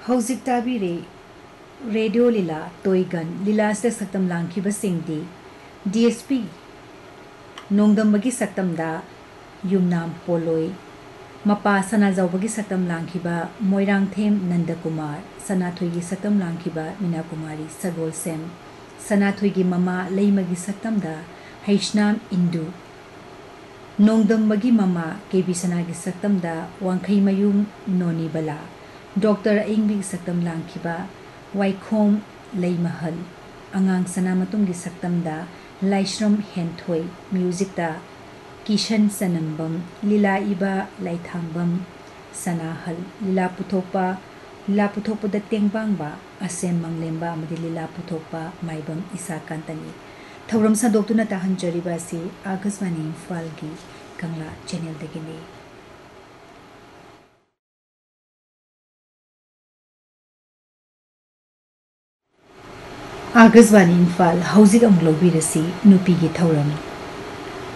हौजिक ताबीरे radio लीला तोयगन लीला से सक्तम लांखिबा सिंगदी DSP नोंदम्बगी सक्तमदा Yumnam पोलोय Mopa सनाजाउबगी सक्तम लांखिबा Moirangthem Nandkumar सनाथुईगी सक्तम लांखिबा Meena Kumari Sagol same सनाथुईगी mama लेइमगी सक्तमदा हैष्णाम Indu नोंदम्बगी mama केबी सनागी सक्तमदा वांखैमयूम नोनीबला doctor अइंगबी सक्तम लांखिबा वाइखोम लेइमहल अंगांग सनामतुंगी सक्तमदा Laishram हेंथोय म्यूजिकता Kishan सनम्बम लीला इबा लाइथांबम सनाहल लीला पुथोपदा तेंगबांगबा असेम मंगलेम्बा अमदि लीला पुथोपा माइबम इसा कांतनी थौरम सदोक्तुना ताहंजरिबासी आकाशवाणी इम्फालगी कंगला चैनल दगिनी आकाशवाणी इम्फाल हौजिक अमुक लौबिरसी नुपीगी थौरम